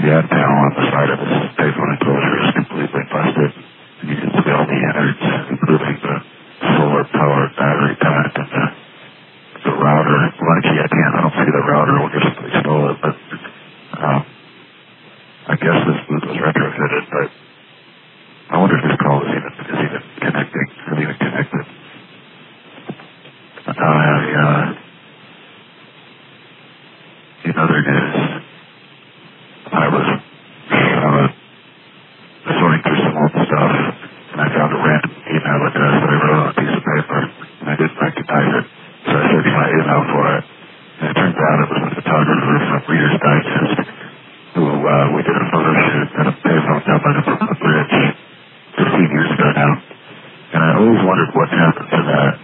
LTN panel on the side of this payphone enclosure is completely busted. And you can see all the innards, including the solar-powered battery pack and the router. Well, actually, I don't see the router when somebody stole it, but I guess this booth was retrofitted, but I wonder if this call is even connecting, connected. In other news, I was sorting through some old stuff, and I found a random email address that I wrote on a piece of paper, and I didn't recognize it, so I searched my email for it, and it turns out it was a photographer from Reader's Digest, who we did a photo shoot at a payphone down by the Brooklyn Bridge 15 years ago now, and I always wondered what happened to that.